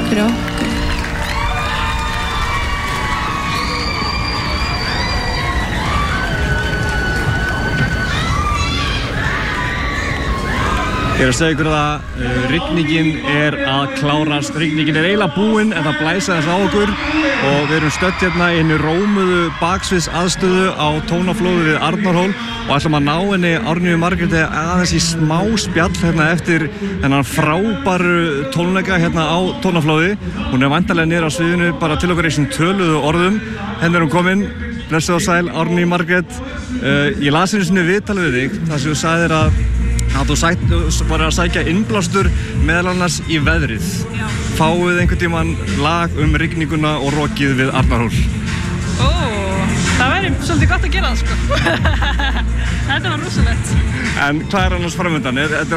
3. Ég að segja ykkur það, rigningin að klárast, rigningin eiginlega búin en það blæsa þess á okkur og við erum stödd hérna í henni rómuðu baksviðs aðstöðu á Tónaflóði við Arnarhól og ætlum að ná henni Árnýju Margréti aðeins í smá spjall hérna eftir þennan frábæru tónleika hérna á Tónaflóði. Hún væntanlega niður á sviðinu bara til okkur í þessum töluðu orðum. Henni hún komin, blessuð og sæl Árnýju Margrét. Ég las einu sinni viðtal við þig þar sem þú sagðir að þú var að sækja innblástur meðal annars í veðrið. Já. Fáið einhvern tímann lag rigninguna og rokið við Arnarhól? Það væri svolítið gott að gera það, sko. Þetta var rosalegt. En hvað annars framöndan?